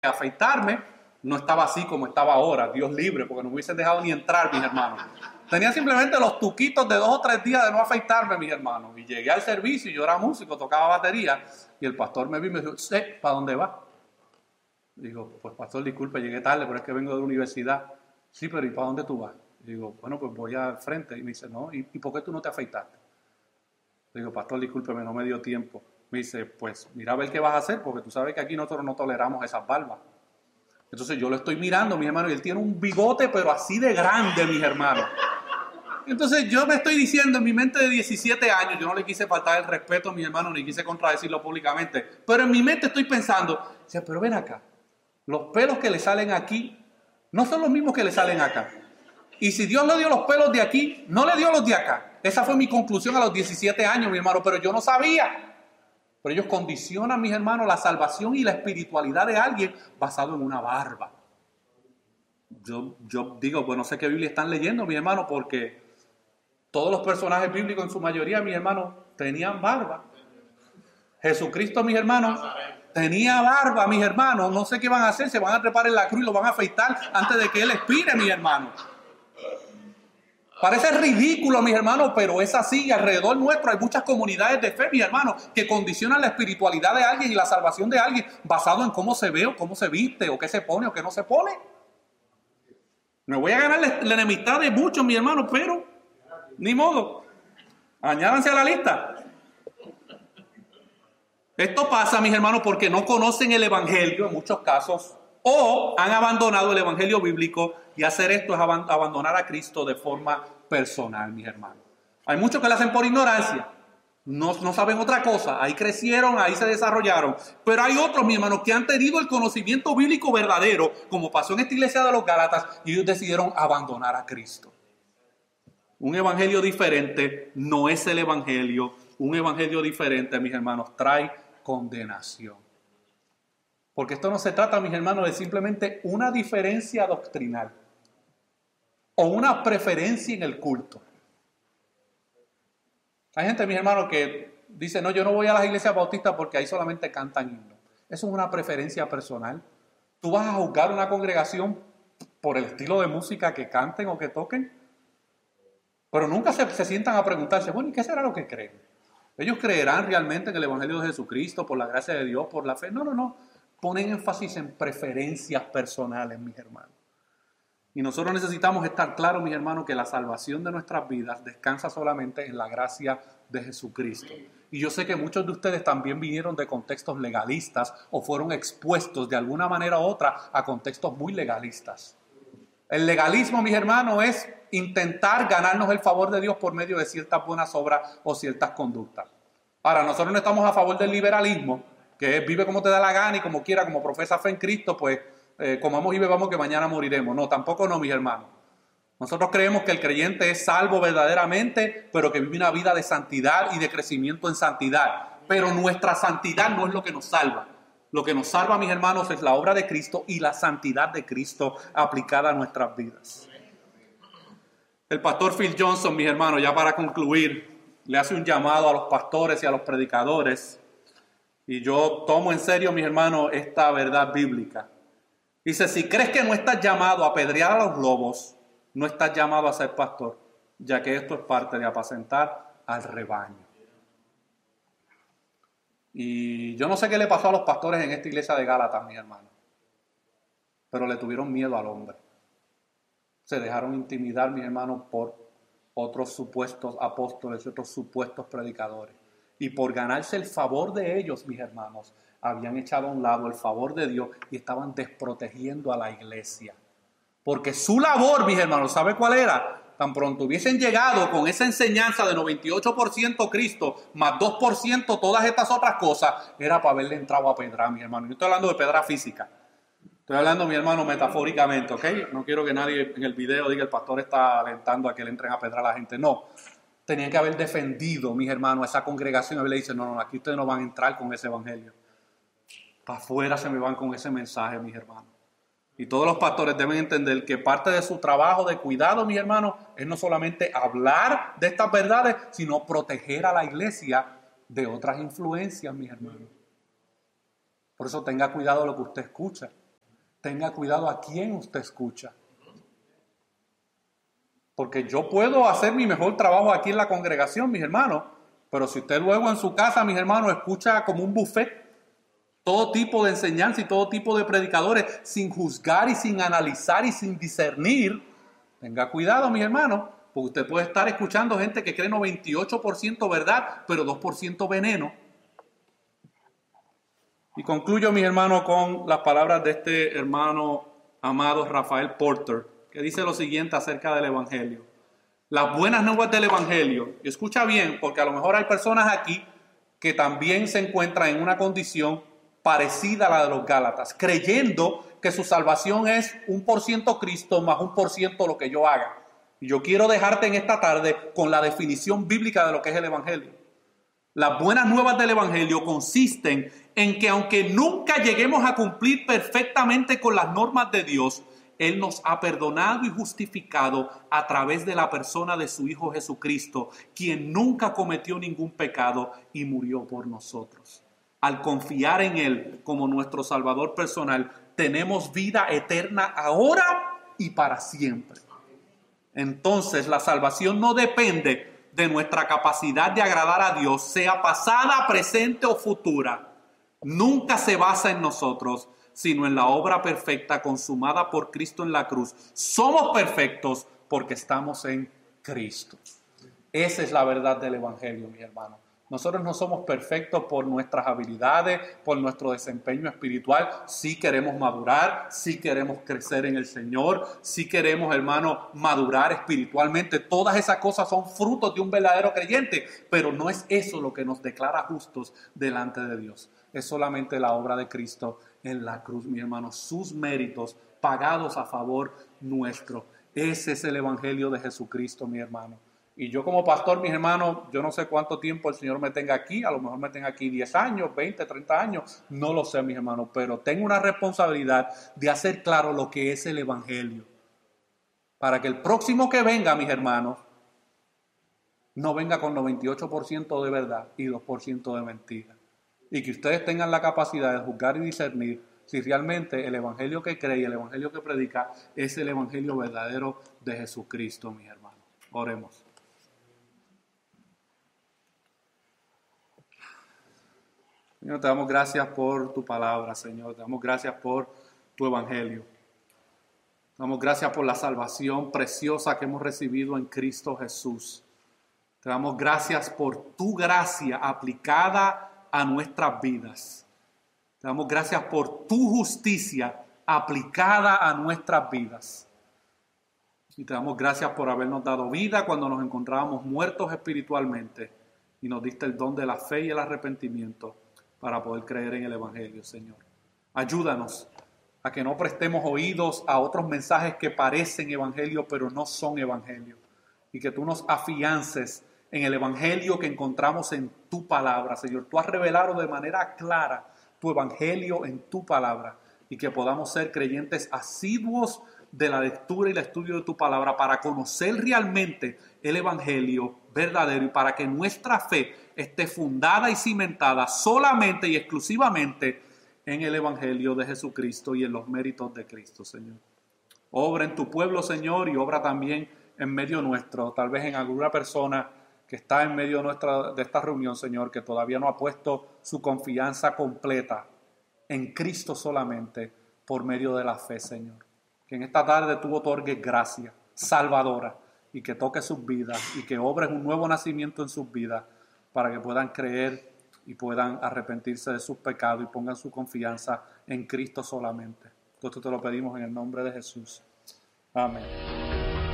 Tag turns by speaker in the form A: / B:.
A: afeitarme, no estaba así como estaba ahora, Dios libre, porque no me hubiesen dejado ni entrar, mis hermanos. Tenía simplemente los tuquitos de 2 o 3 días de no afeitarme, mis hermanos. Y llegué al servicio y yo era músico, tocaba batería. Y el pastor me vio y me dijo, ¿para dónde va? Digo, pues pastor, disculpe, llegué tarde, pero es que vengo de la universidad. Sí, pero ¿y para dónde tú vas? Digo, bueno, pues voy al frente. Y me dice, no, ¿y por qué tú no te afeitaste? Digo, pastor, discúlpeme, no me dio tiempo. Me dice, pues mira a ver qué vas a hacer, porque tú sabes que aquí nosotros no toleramos esas barbas. Entonces yo lo estoy mirando, mis hermanos, y él tiene un bigote, pero así de grande, mis hermanos. Entonces yo me estoy diciendo en mi mente de 17 años, yo no le quise faltar el respeto a mi hermano, ni quise contradecirlo públicamente, pero en mi mente estoy pensando, pero ven acá, los pelos que le salen aquí no son los mismos que le salen acá. Y si Dios le dio los pelos de aquí, no le dio los de acá. Esa fue mi conclusión a los 17 años, mi hermano, pero yo no sabía. Pero ellos condicionan, mis hermanos, la salvación y la espiritualidad de alguien basado en una barba. Yo digo, pues no sé qué Biblia están leyendo, mis hermanos, porque todos los personajes bíblicos en su mayoría, mis hermanos, tenían barba. Jesucristo, mis hermanos, tenía barba, mis hermanos. No sé qué van a hacer, se van a trepar en la cruz y lo van a afeitar antes de que Él expire, mis hermanos. Parece ridículo, mis hermanos, pero es así. Alrededor nuestro hay muchas comunidades de fe, mis hermanos, que condicionan la espiritualidad de alguien y la salvación de alguien basado en cómo se ve o cómo se viste o qué se pone o qué no se pone. Me voy a ganar la enemistad de muchos, mis hermanos, pero ni modo. Añádanse a la lista. Esto pasa, mis hermanos, porque no conocen el evangelio en muchos casos o han abandonado el evangelio bíblico, y hacer esto es abandonar a Cristo de forma personal, mis hermanos. Hay muchos que lo hacen por ignorancia, no saben otra cosa, ahí crecieron, ahí se desarrollaron, pero hay otros, mis hermanos, que han tenido el conocimiento bíblico verdadero, como pasó en esta iglesia de los Gálatas, y ellos decidieron abandonar a Cristo. Un evangelio diferente no es el evangelio. Un evangelio diferente, mis hermanos, trae condenación. Porque esto no se trata, mis hermanos, de simplemente una diferencia doctrinal o una preferencia en el culto. Hay gente, mis hermanos, que dice, no, yo no voy a las iglesias bautistas porque ahí solamente cantan himnos. Eso es una preferencia personal. ¿Tú vas a juzgar una congregación por el estilo de música que canten o que toquen? Pero nunca se sientan a preguntarse, bueno, ¿y qué será lo que creen? ¿Ellos creerán realmente en el Evangelio de Jesucristo por la gracia de Dios, por la fe? No. Ponen énfasis en preferencias personales, mis hermanos. Y nosotros necesitamos estar claros, mis hermanos, que la salvación de nuestras vidas descansa solamente en la gracia de Jesucristo. Y yo sé que muchos de ustedes también vinieron de contextos legalistas o fueron expuestos de alguna manera u otra a contextos muy legalistas. El legalismo, mis hermanos, es intentar ganarnos el favor de Dios por medio de ciertas buenas obras o ciertas conductas. Ahora, nosotros no estamos a favor del liberalismo, que es vive como te da la gana y como quiera, como profesa fe en Cristo, pues comamos y bebamos que mañana moriremos. No, tampoco no, mis hermanos. Nosotros creemos que el creyente es salvo verdaderamente, pero que vive una vida de santidad y de crecimiento en santidad. Pero nuestra santidad no es lo que nos salva. Lo que nos salva, mis hermanos, es la obra de Cristo y la santidad de Cristo aplicada a nuestras vidas. El pastor Phil Johnson, mis hermanos, ya para concluir, le hace un llamado a los pastores y a los predicadores. Y yo tomo en serio, mis hermanos, esta verdad bíblica. Dice, si crees que no estás llamado a apedrear a los lobos, no estás llamado a ser pastor, ya que esto es parte de apacentar al rebaño. Y yo no sé qué le pasó a los pastores en esta iglesia de Gálatas, mis hermanos, pero le tuvieron miedo al hombre. Se dejaron intimidar, mis hermanos, por otros supuestos apóstoles y otros supuestos predicadores. Y por ganarse el favor de ellos, mis hermanos, habían echado a un lado el favor de Dios y estaban desprotegiendo a la iglesia. Porque su labor, mis hermanos, ¿sabe cuál era? Tan pronto hubiesen llegado con esa enseñanza de 98% Cristo, más 2% todas estas otras cosas, era para haberle entrado a pedrar, mis hermanos. Yo estoy hablando de pedra física. Estoy hablando, mi hermano, metafóricamente, ¿ok? No quiero que nadie en el video diga el pastor está alentando a que le entren a pedrar a la gente. No. Tenían que haber defendido, mis hermanos, a esa congregación. Y le dicen, no, aquí ustedes no van a entrar con ese evangelio. Para afuera se me van con ese mensaje, mis hermanos. Y todos los pastores deben entender que parte de su trabajo de cuidado, mis hermanos, es no solamente hablar de estas verdades, sino proteger a la iglesia de otras influencias, mis hermanos. Por eso tenga cuidado de lo que usted escucha. tenga cuidado a quién usted escucha. Porque yo puedo hacer mi mejor trabajo aquí en la congregación, mis hermanos, pero si usted luego en su casa, mis hermanos, escucha como un buffet todo tipo de enseñanza y todo tipo de predicadores sin juzgar y sin analizar y sin discernir, tenga cuidado, mis hermanos, porque usted puede estar escuchando gente que cree 98% verdad, pero 2% veneno. Y concluyo, mis hermanos, con las palabras de este hermano amado Rafael Porter, que dice lo siguiente acerca del Evangelio. Las buenas nuevas del Evangelio, y escucha bien, porque a lo mejor hay personas aquí que también se encuentran en una condición parecida a la de los Gálatas, creyendo que su salvación es 1% Cristo más 1% lo que yo haga. Y yo quiero dejarte en esta tarde con la definición bíblica de lo que es el Evangelio. Las buenas nuevas del Evangelio consisten en que aunque nunca lleguemos a cumplir perfectamente con las normas de Dios, Él nos ha perdonado y justificado a través de la persona de su Hijo Jesucristo, quien nunca cometió ningún pecado y murió por nosotros. Al confiar en Él como nuestro Salvador personal, tenemos vida eterna ahora y para siempre. Entonces, la salvación no depende de nuestra capacidad de agradar a Dios, sea pasada, presente o futura. Nunca se basa en nosotros, sino en la obra perfecta consumada por Cristo en la cruz. Somos perfectos porque estamos en Cristo. Esa es la verdad del Evangelio, mis hermanos. Nosotros no somos perfectos por nuestras habilidades, por nuestro desempeño espiritual. Sí queremos madurar, sí queremos crecer en el Señor, sí queremos, hermano, madurar espiritualmente. Todas esas cosas son frutos de un verdadero creyente, pero no es eso lo que nos declara justos delante de Dios. Es solamente la obra de Cristo en la cruz, mi hermano, sus méritos pagados a favor nuestro. Ese es el Evangelio de Jesucristo, mi hermano. Y yo como pastor, mis hermanos, yo no sé cuánto tiempo el Señor me tenga aquí, a lo mejor me tenga aquí 10 años, 20, 30 años, no lo sé, mis hermanos, pero tengo una responsabilidad de hacer claro lo que es el Evangelio. Para que el próximo que venga, mis hermanos, no venga con 98% de verdad y 2% de mentira. Y que ustedes tengan la capacidad de juzgar y discernir si realmente el Evangelio que cree y el Evangelio que predica es el Evangelio verdadero de Jesucristo, mis hermanos. Oremos. Señor, te damos gracias por tu palabra, Señor. Te damos gracias por tu Evangelio. Te damos gracias por la salvación preciosa que hemos recibido en Cristo Jesús. Te damos gracias por tu gracia aplicada a nuestras vidas. Te damos gracias por tu justicia aplicada a nuestras vidas. Y te damos gracias por habernos dado vida cuando nos encontrábamos muertos espiritualmente y nos diste el don de la fe y el arrepentimiento para poder creer en el Evangelio, Señor. Ayúdanos a que no prestemos oídos a otros mensajes que parecen Evangelio, pero no son Evangelio. Y que tú nos afiances en el Evangelio que encontramos en tu palabra, Señor. Tú has revelado de manera clara tu Evangelio en tu palabra y que podamos ser creyentes asiduos de la lectura y el estudio de tu palabra para conocer realmente el Evangelio verdadero y para que nuestra fe esté fundada y cimentada solamente y exclusivamente en el Evangelio de Jesucristo y en los méritos de Cristo, Señor. Obra en tu pueblo, Señor, y obra también en medio nuestro, tal vez en alguna persona que está en medio de esta reunión, Señor, que todavía no ha puesto su confianza completa en Cristo solamente por medio de la fe, Señor. Que en esta tarde tú otorgues gracia salvadora y que toque sus vidas y que obres un nuevo nacimiento en sus vidas para que puedan creer y puedan arrepentirse de sus pecados y pongan su confianza en Cristo solamente. Todo esto te lo pedimos en el nombre de Jesús. Amén.